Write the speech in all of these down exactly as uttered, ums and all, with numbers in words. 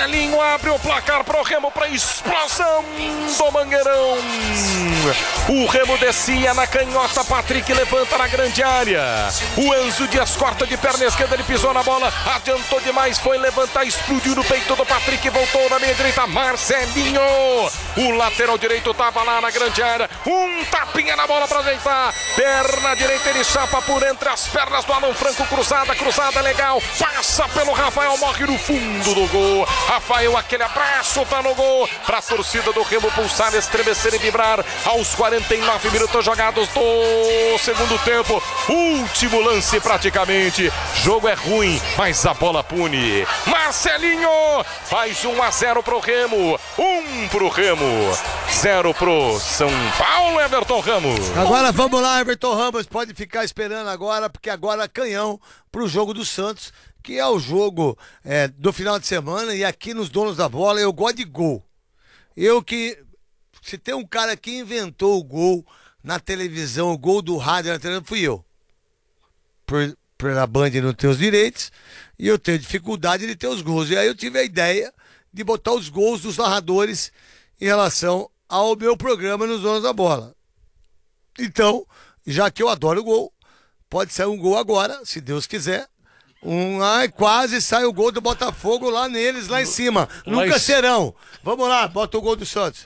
Marcelinho abre o placar pro Remo para explosão do Mangueirão. O Remo descia na canhota, Patrick levanta na grande área. O Enzo Dias corta de perna esquerda, ele pisou na bola, adiantou demais, foi levantar, explodiu no peito do Patrick, voltou na meia direita, Marcelinho. O lateral direito tava lá na grande área, um tapinha na bola para ajeitar. Perna direita, ele chapa por entre as pernas do Alan Franco, cruzada, cruzada legal, passa pelo Rafael, morre no fundo do gol. Rafael, aquele abraço, tá no gol, pra torcida do Remo pulsar, estremecer e vibrar aos quarenta e nove minutos jogados do segundo tempo. Último lance praticamente, jogo é ruim, mas a bola pune. Marcelinho faz um a zero pro Remo, um pro Remo, zero pro São Paulo. Everton Ramos. Agora vamos lá, Everton Ramos, pode ficar esperando agora, porque agora é canhão pro jogo do Santos, que é o jogo é, do final de semana, e aqui nos Donos da Bola eu gosto de gol. Eu que, se tem um cara que inventou o gol na televisão, o gol do rádio na televisão, fui eu. Por, por a Band não ter os direitos, e eu tenho dificuldade de ter os gols. E aí eu tive a ideia de botar os gols dos narradores em relação ao meu programa nos Donos da Bola. Então, já que eu adoro gol, pode sair um gol agora, se Deus quiser. Um, ai, quase sai o gol do Botafogo lá neles, lá em cima. Mas... Nunca serão. Vamos lá, bota o gol do Santos.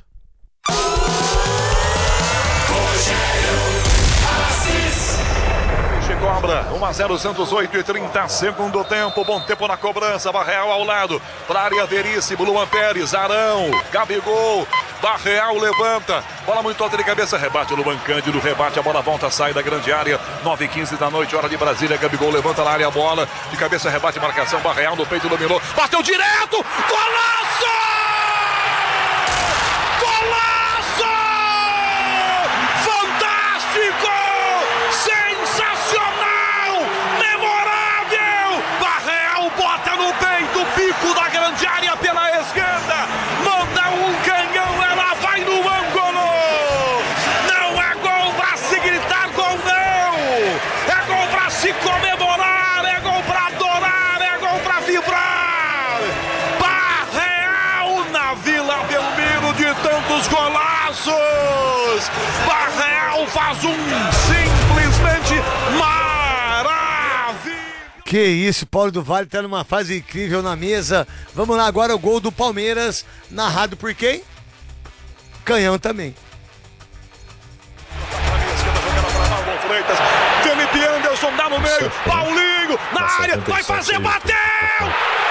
Cobra, um a zero Santos, oito e trinta, segundo tempo, bom tempo na cobrança, Barreal ao lado, para a área Veríssimo, Luan Pérez, Arão, Gabigol, Barreal levanta, bola muito alta de cabeça, rebate Luan Cândido, rebate, a bola volta, sai da grande área, nove e quinze da noite, hora de Brasília, Gabigol levanta na área, a bola, de cabeça, rebate, marcação, Barreal no peito, dominou, bateu direto, golaço! Golaço! Fantástico! Bota no peito, pico da grande área pela esquerda, manda um canhão, ela vai no ângulo. Não é gol pra se gritar gol, não. É gol pra se comemorar, é gol pra adorar, é gol pra vibrar. Barreal na Vila Belmiro de tantos golaços. Barreal faz um simplesmente maravilhoso. Que isso, Paulo do Vale tá numa fase incrível na mesa. Vamos lá, agora o gol do Palmeiras, narrado por quem? Canhão também. Felipe Anderson dá no meio, Paulinho na área, vai fazer, bateu!